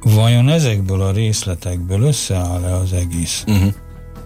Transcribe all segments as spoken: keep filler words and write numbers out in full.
vajon ezekből a részletekből összeáll-e az egész? Uh-huh.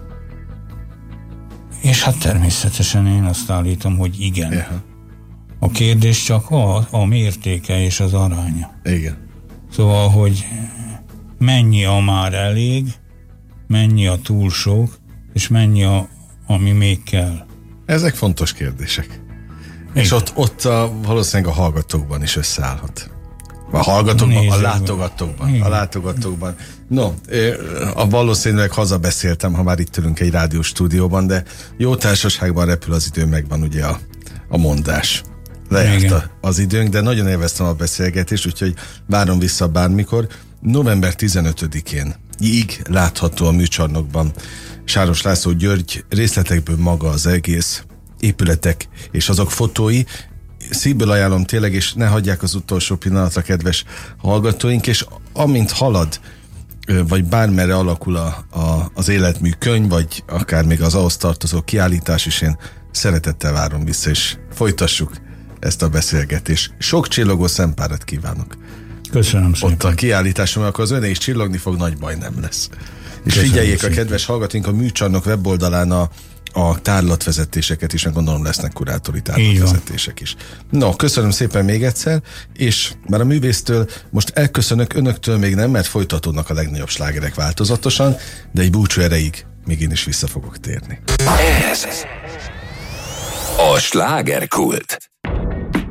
És hát természetesen én azt állítom, hogy igen. Yeah. A kérdés csak a, a mértéke és az aránya. Igen. Szóval, hogy mennyi a már elég, mennyi a túl sok, és mennyi a, ami még kell. Ezek fontos kérdések. Igen. És ott, ott a, valószínűleg a hallgatókban is összeállhat. A hallgatókban, Nézzük, a látogatókban. Igen. A látogatókban. No, a valószínűleg hazabeszéltem, ha már itt ülünk egy rádiós stúdióban, de jó társaságban repül az idő, megvan ugye a, a mondás. Lejárt a, az időnk, de nagyon élveztem a beszélgetést, úgyhogy várom vissza bármikor. november tizenötödikén így látható a műcsarnokban Sáros László György, részletekből maga az egész, épületek és azok fotói. Szívből ajánlom tényleg, és ne hagyják az utolsó pillanatra, kedves hallgatóink, és amint halad, vagy bármerre alakul a, a, az életmű könyv, vagy akár még az ahhoz tartozó kiállítás is, én szeretettel várom vissza, és folytassuk ezt a beszélgetést. Sok csillogó szempárat kívánok. Köszönöm szépen. Ott a kiállításom, akkor az öné is csillogni fog, nagy baj nem lesz. És Köszönöm figyeljék szépen. a kedves hallgatóink a Műcsarnok weboldalán a, a tárlatvezetéseket is, meg gondolom lesznek kurátori tárlatvezetések is. No, köszönöm szépen még egyszer, és már a művésztől most elköszönök, önöktől még nem, mert folytatódnak a legnagyobb slágerek változatosan, de egy búcsú erejéig még én is vissza fogok térni. Ez a slágerkult.